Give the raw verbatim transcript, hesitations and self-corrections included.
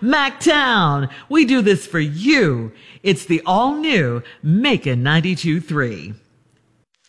MacTown, we do this for you. It's the all-new Macon ninety-two point three.